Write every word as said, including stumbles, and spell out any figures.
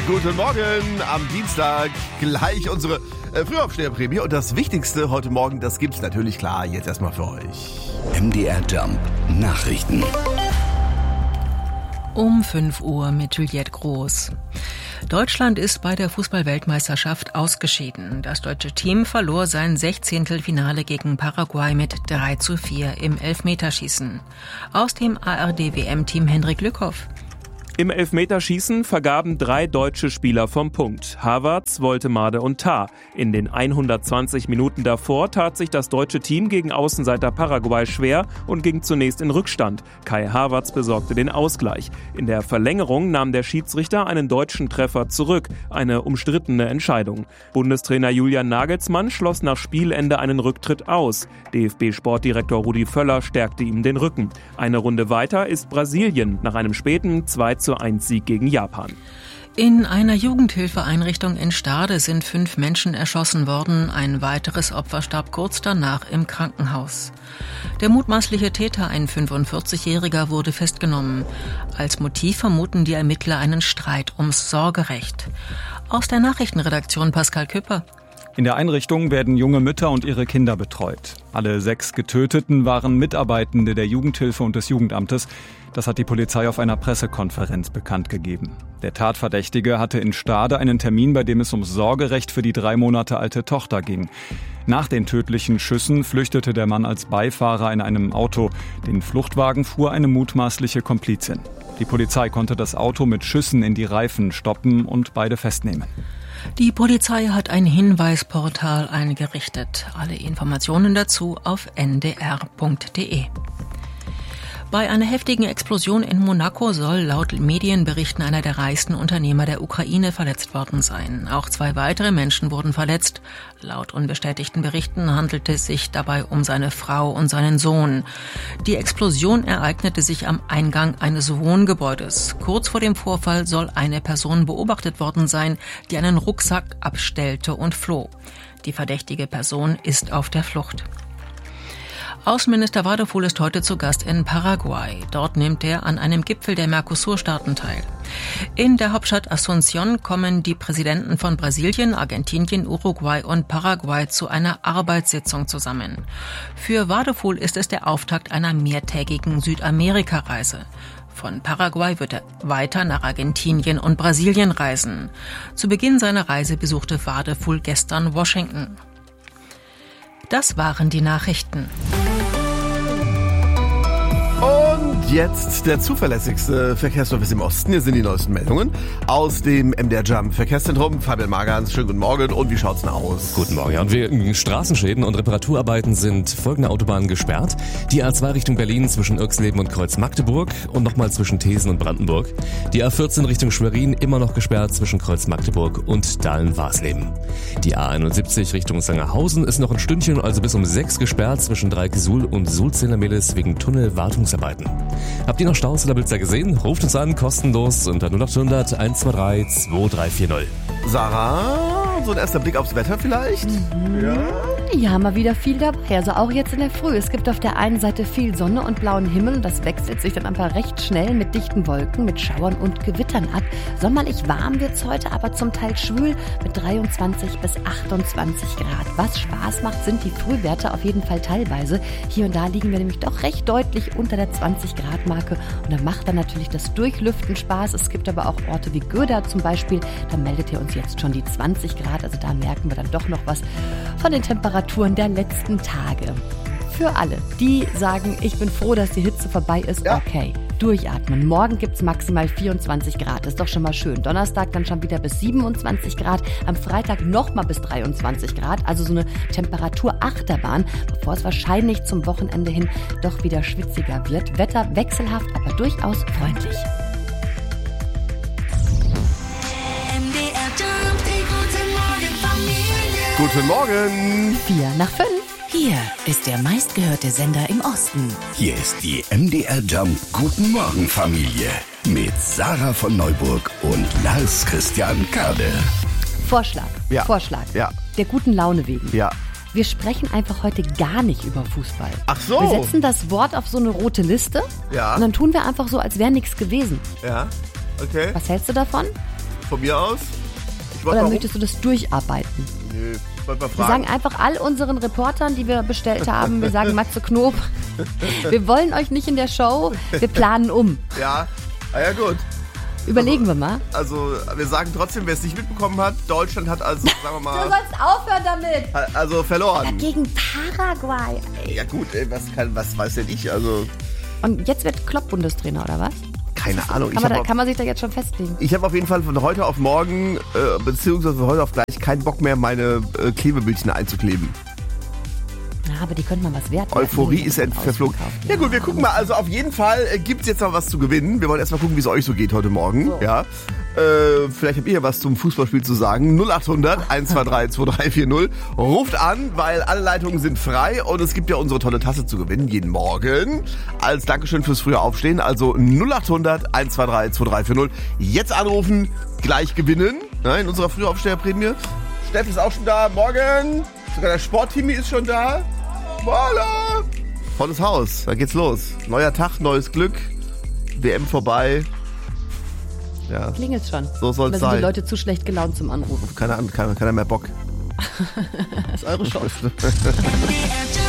Guten Morgen am Dienstag. Gleich unsere äh, Frühaufsteherprämie. Und das Wichtigste heute Morgen, das gibt's natürlich klar jetzt erstmal für euch. M D R Jump Nachrichten. Um fünf Uhr mit Juliette Groß. Deutschland ist bei der Fußball-Weltmeisterschaft ausgeschieden. Das deutsche Team verlor sein Sechzehntelfinale gegen Paraguay mit drei zu vier im Elfmeterschießen. Aus dem A R D-W M-Team Hendrik Lückhoff. Im Elfmeterschießen vergaben drei deutsche Spieler vom Punkt. Havertz, Woltemade und Tah. In den hundertzwanzig Minuten davor tat sich das deutsche Team gegen Außenseiter Paraguay schwer und ging zunächst in Rückstand. Kai Havertz besorgte den Ausgleich. In der Verlängerung nahm der Schiedsrichter einen deutschen Treffer zurück. Eine umstrittene Entscheidung. Bundestrainer Julian Nagelsmann schloss nach Spielende einen Rücktritt aus. D F B-Sportdirektor Rudi Völler stärkte ihm den Rücken. Eine Runde weiter ist Brasilien nach einem späten zwei zu eins Sieg gegen Japan. In einer Jugendhilfeeinrichtung in Stade sind fünf Menschen erschossen worden. Ein weiteres Opfer starb kurz danach im Krankenhaus. Der mutmaßliche Täter, ein fünfundvierzigjähriger, wurde festgenommen. Als Motiv vermuten die Ermittler einen Streit ums Sorgerecht. Aus der Nachrichtenredaktion Pascal Küpper. In der Einrichtung werden junge Mütter und ihre Kinder betreut. Alle sechs Getöteten waren Mitarbeitende der Jugendhilfe und des Jugendamtes. Das hat die Polizei auf einer Pressekonferenz bekannt gegeben. Der Tatverdächtige hatte in Stade einen Termin, bei dem es ums Sorgerecht für die drei Monate alte Tochter ging. Nach den tödlichen Schüssen flüchtete der Mann als Beifahrer in einem Auto. Den Fluchtwagen fuhr eine mutmaßliche Komplizin. Die Polizei konnte das Auto mit Schüssen in die Reifen stoppen und beide festnehmen. Die Polizei hat ein Hinweisportal eingerichtet. Alle Informationen dazu auf n d r punkt d e. Bei einer heftigen Explosion in Monaco soll laut Medienberichten einer der reichsten Unternehmer der Ukraine verletzt worden sein. Auch zwei weitere Menschen wurden verletzt. Laut unbestätigten Berichten handelte es sich dabei um seine Frau und seinen Sohn. Die Explosion ereignete sich am Eingang eines Wohngebäudes. Kurz vor dem Vorfall soll eine Person beobachtet worden sein, die einen Rucksack abstellte und floh. Die verdächtige Person ist auf der Flucht. Außenminister Wadefuhl ist heute zu Gast in Paraguay. Dort nimmt er an einem Gipfel der Mercosur-Staaten teil. In der Hauptstadt Asunción kommen die Präsidenten von Brasilien, Argentinien, Uruguay und Paraguay zu einer Arbeitssitzung zusammen. Für Wadefuhl ist es der Auftakt einer mehrtägigen Südamerika-Reise. Von Paraguay wird er weiter nach Argentinien und Brasilien reisen. Zu Beginn seiner Reise besuchte Wadefuhl gestern Washington. Das waren die Nachrichten. Und jetzt der zuverlässigste Verkehrsservice im Osten. Hier sind die neuesten Meldungen aus dem M D R Jump Verkehrszentrum. Fabian Magans, schönen guten Morgen. Und wie schaut's denn aus? Guten Morgen. Ja, und wir, Straßenschäden und Reparaturarbeiten sind folgende Autobahnen gesperrt. Die A zwei Richtung Berlin zwischen Irxleben und Kreuz Magdeburg und nochmal zwischen Thesen und Brandenburg. Die A vierzehn Richtung Schwerin immer noch gesperrt zwischen Kreuz Magdeburg und Dahlen-Warsleben. Die A einundsiebzig Richtung Sangerhausen ist noch ein Stündchen, also bis um sechs gesperrt zwischen Dreieck-Suhl und Sulziner-Mehlis wegen Tunnelwartungsarbeiten. Habt ihr noch Staus oder Blitzer gesehen? Ruft uns an, kostenlos unter null acht hundert eins zwei drei zwei drei vier null. Sarah, so ein erster Blick aufs Wetter vielleicht? Mhm. Ja. Ja, mal wieder viel dabei. Also auch jetzt in der Früh. Es gibt auf der einen Seite viel Sonne und blauen Himmel und das wechselt sich dann aber recht schnell mit dichten Wolken, mit Schauern und Gewittern ab. Sommerlich warm wird's heute, aber zum Teil schwül mit dreiundzwanzig bis achtundzwanzig Grad. Was Spaß macht, sind die Frühwerte auf jeden Fall teilweise. Hier und da liegen wir nämlich doch recht deutlich unter der zwanzig Grad Marke und da macht dann natürlich das Durchlüften Spaß. Es gibt aber auch Orte wie Göda zum Beispiel, da meldet ihr uns jetzt schon die zwanzig Grad, also da merken wir dann doch noch was von den Temperaturen der letzten Tage. Für alle, die sagen, ich bin froh, dass die Hitze vorbei ist, ja. Okay, durchatmen. Morgen gibt es maximal vierundzwanzig Grad, ist doch schon mal schön. Donnerstag dann schon wieder bis siebenundzwanzig Grad, am Freitag nochmal bis dreiundzwanzig Grad, also so eine Temperaturachterbahn, bevor es wahrscheinlich zum Wochenende hin doch wieder schwitziger wird. Wetter wechselhaft, aber durchaus freundlich. Guten Morgen. Vier nach fünf. Hier ist der meistgehörte Sender im Osten. Hier ist die M D R Jump Guten Morgen Familie mit Sarah von Neuburg und Lars Christian Kade. Vorschlag, ja. Vorschlag. Ja. Der guten Laune wegen. Ja. Wir sprechen einfach heute gar nicht über Fußball. Ach so. Wir setzen das Wort auf so eine rote Liste. Ja. Und dann tun wir einfach so, als wäre nichts gewesen. Ja, okay. Was hältst du davon? von mir aus. Ich Oder mal möchtest du das durcharbeiten? Nö, ich wollte mal Wir fragen. sagen einfach all unseren Reportern, die wir bestellt haben, wir sagen Matze Knob, wir wollen euch nicht in der Show, wir planen um. Ja, ah, ja gut. Überlegen wir mal. Also wir sagen trotzdem, wer es nicht mitbekommen hat, Deutschland hat also, sagen wir mal, sollst aufhören damit. hat also verloren. Gegen Paraguay. Ja gut, ey, was, kann, was weiß denn ich? Also Und jetzt wird Klopp Bundestrainer, oder was? keine Ahnung. Kann Ich man, da, habe kann man sich da jetzt schon festlegen? Ich habe auf jeden Fall von heute auf morgen, äh, beziehungsweise von heute auf gleich, keinen Bock mehr, meine äh, Klebebildchen einzukleben. Ja, aber die könnten mal was wert Euphorie werden. ist ent- verflogen. Ja gut, wir gucken mal. Also auf jeden Fall äh, gibt es jetzt noch was zu gewinnen. Wir wollen erst mal gucken, wie es euch so geht heute Morgen. So. Ja. Äh, vielleicht habt ihr was zum Fußballspiel zu sagen. null acht hundert, eins zwei drei, zwei drei vier null. Ruft an, weil alle Leitungen sind frei und es gibt ja unsere tolle Tasse zu gewinnen jeden Morgen. Als Dankeschön fürs frühe Aufstehen. Also null acht hundert, eins zwei drei, zwei drei vier null. Jetzt anrufen, gleich gewinnen. Ja, in unserer frühe Aufsteherprämie. Steff ist auch schon da. Morgen. Sogar der Sportteam ist schon da. Voila! Volles Haus, da geht's los. Neuer Tag, neues Glück. W M vorbei. Ja, Klingelt schon. so soll's Oder sind die sein. Leute zu schlecht gelaunt zum Anrufen? Keiner, keiner, keiner mehr Bock. Das ist eure Chance.